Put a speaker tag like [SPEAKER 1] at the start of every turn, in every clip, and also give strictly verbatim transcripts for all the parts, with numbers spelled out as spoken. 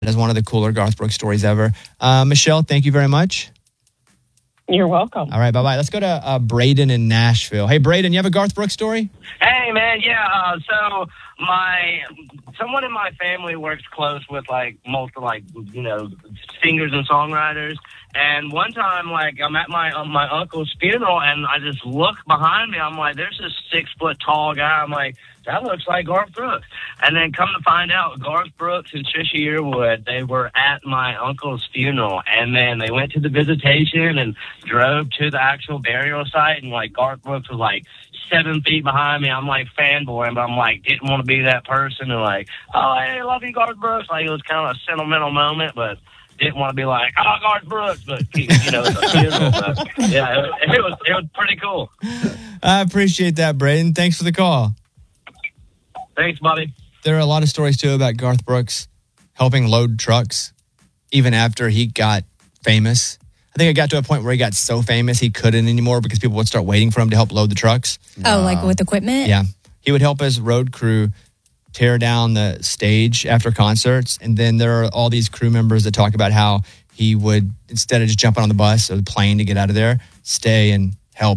[SPEAKER 1] as one of the cooler Garth Brooks stories ever. Uh, Michelle, thank you very much.
[SPEAKER 2] You're welcome.
[SPEAKER 1] All right, bye-bye. Let's go to uh, Braden in Nashville. Hey, Braden, you have a Garth Brooks story?
[SPEAKER 3] Hey, man, yeah. Uh, so my someone in my family works close with like multiple, like you know, singers and songwriters. And one time, like I'm at my uh, my uncle's funeral, and I just look behind me. I'm like, there's this six foot tall guy. I'm like, that looks like Garth Brooks. And then come to find out, Garth Brooks and Trisha Yearwood, they were at my uncle's funeral. And then they went to the visitation and drove to the actual burial site. And, like, Garth Brooks was, like, seven feet behind me. I'm, like, fanboying, but I'm, like, didn't want to be that person. And, like, oh, hey, I love you, Garth Brooks. Like, it was kind of a sentimental moment, but didn't want to be like, oh, Garth Brooks. But, you know, it's a funeral. But, yeah, it, it, was, it was pretty cool.
[SPEAKER 1] I appreciate that, Braden. Thanks for the call.
[SPEAKER 3] Thanks, buddy.
[SPEAKER 1] There are a lot of stories, too, about Garth Brooks helping load trucks even after he got famous. I think it got to a point where he got so famous he couldn't anymore because people would start waiting for him to help load the trucks.
[SPEAKER 4] Oh, uh, like with equipment?
[SPEAKER 1] Yeah. He would help his road crew tear down the stage after concerts. And then there are all these crew members that talk about how he would, instead of just jumping on the bus or the plane to get out of there, stay and help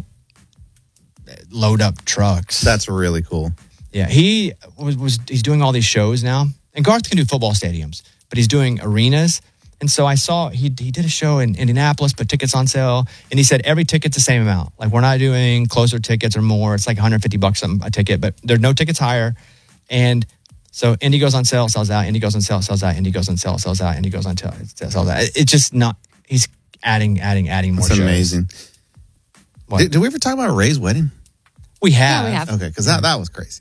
[SPEAKER 1] load up trucks.
[SPEAKER 5] That's really cool.
[SPEAKER 1] Yeah, he was, was he's doing all these shows now. And Garth can do football stadiums, but he's doing arenas. And so I saw he he did a show in Indianapolis, put tickets on sale, and he said every ticket's the same amount. Like, we're not doing closer tickets or more. It's like one hundred fifty bucks a ticket, but there are no tickets higher. And so Indy goes on sale, sells out. Indy goes on sale, sells out. Indy goes on sale, sells out. Indy goes on sale, sells out. It's just not. He's adding, adding, adding more.
[SPEAKER 5] That's
[SPEAKER 1] shows.
[SPEAKER 5] Amazing. Did, did we ever talk about Ray's wedding?
[SPEAKER 1] We have.
[SPEAKER 4] Yeah, we have.
[SPEAKER 5] Okay, because that that was crazy.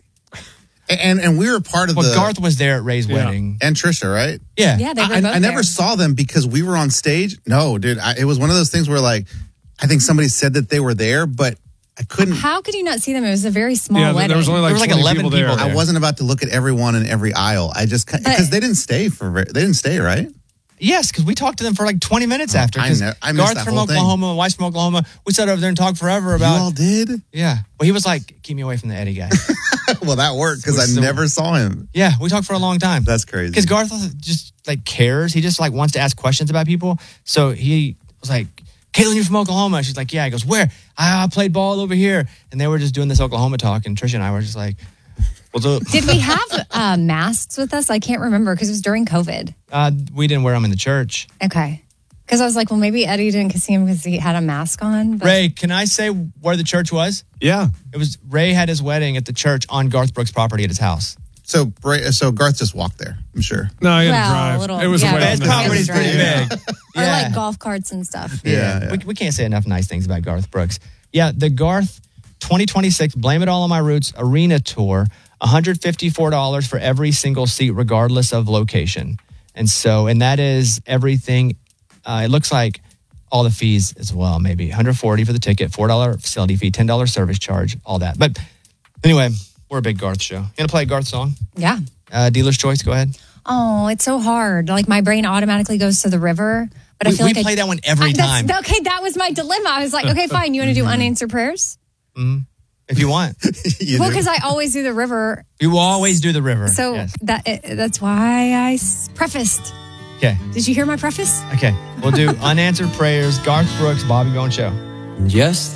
[SPEAKER 5] And and we were part of
[SPEAKER 1] well,
[SPEAKER 5] the...
[SPEAKER 1] Garth was there at Ray's yeah. wedding.
[SPEAKER 5] And Trisha, right?
[SPEAKER 1] Yeah.
[SPEAKER 4] Yeah, they were
[SPEAKER 5] I,
[SPEAKER 4] both
[SPEAKER 5] I never
[SPEAKER 4] there.
[SPEAKER 5] saw them because we were on stage. No, dude. I, it was one of those things where, like, I think somebody said that they were there, but I couldn't...
[SPEAKER 4] How could you not see them? It was a very small
[SPEAKER 6] yeah,
[SPEAKER 4] wedding.
[SPEAKER 6] There was only like,
[SPEAKER 1] there was like eleven people, people there.
[SPEAKER 5] I wasn't about to look at everyone in every aisle. I just... Because they didn't stay for... They didn't stay, right?
[SPEAKER 1] Yes, because we talked to them for like twenty minutes
[SPEAKER 5] oh,
[SPEAKER 1] after.
[SPEAKER 5] I, ne- I missed
[SPEAKER 1] Garth
[SPEAKER 5] that
[SPEAKER 1] from
[SPEAKER 5] whole
[SPEAKER 1] Oklahoma,
[SPEAKER 5] thing.
[SPEAKER 1] wife's from Oklahoma. We sat over there and talked forever about.
[SPEAKER 5] You all did?
[SPEAKER 1] Yeah. Well, he was like, keep me away from the Eddie guy.
[SPEAKER 5] Well, that worked because I
[SPEAKER 1] so,
[SPEAKER 5] never saw him.
[SPEAKER 1] Yeah, we talked for a long time.
[SPEAKER 5] That's crazy.
[SPEAKER 1] Because Garth just like cares. He just like wants to ask questions about people. So he was like, Caitlin, you're from Oklahoma. She's like, yeah. He goes, where? I, I played ball over here. And they were just doing this Oklahoma talk. And Trisha and I were just like, what's up?
[SPEAKER 4] Did we have uh, masks with us? I can't remember because it was during COVID.
[SPEAKER 1] Uh, we didn't wear them in the church.
[SPEAKER 4] Okay. Because I was like, well, maybe Eddie didn't see him because he had a mask on. But...
[SPEAKER 1] Ray, can I say where the church was?
[SPEAKER 6] Yeah.
[SPEAKER 1] It was, Ray had his wedding at the church on Garth Brooks' property at his house.
[SPEAKER 5] So, so Garth just walked there, I'm sure.
[SPEAKER 6] No, he had
[SPEAKER 4] well,
[SPEAKER 6] to drive.
[SPEAKER 4] Little,
[SPEAKER 6] it was
[SPEAKER 4] yeah,
[SPEAKER 6] a way
[SPEAKER 1] his property's pretty big.
[SPEAKER 4] Or
[SPEAKER 1] yeah.
[SPEAKER 4] like golf carts and stuff.
[SPEAKER 1] Yeah.
[SPEAKER 5] Yeah, yeah.
[SPEAKER 1] We, we can't say enough nice things about Garth Brooks. Yeah, the Garth twenty twenty-six Blame It All on My Roots Arena Tour, one hundred fifty-four dollars for every single seat, regardless of location. And so, and that is everything. Uh, it looks like all the fees as well, maybe one hundred forty dollars for the ticket, four dollars facility fee, ten dollars service charge, all that. But anyway, we're a big Garth show. You gonna play a Garth song?
[SPEAKER 4] Yeah.
[SPEAKER 1] Uh, Dealer's Choice, go ahead.
[SPEAKER 4] Oh, it's so hard. Like my brain automatically goes to the river. But
[SPEAKER 1] we,
[SPEAKER 4] I feel
[SPEAKER 1] we
[SPEAKER 4] like
[SPEAKER 1] play
[SPEAKER 4] I,
[SPEAKER 1] that one every
[SPEAKER 4] I,
[SPEAKER 1] time.
[SPEAKER 4] Okay, that was my dilemma. I was like, okay, fine. You want to do unanswered prayers?
[SPEAKER 1] Mm-hmm. If you want.
[SPEAKER 5] you
[SPEAKER 4] well,
[SPEAKER 5] do?
[SPEAKER 4] because I always do the river.
[SPEAKER 1] You will always do the river.
[SPEAKER 4] So
[SPEAKER 1] yes.
[SPEAKER 4] that that's why I s- prefaced.
[SPEAKER 1] Okay.
[SPEAKER 4] Did you hear my preface?
[SPEAKER 1] Okay. We'll do unanswered prayers, Garth Brooks, Bobby Bone Show.
[SPEAKER 7] Just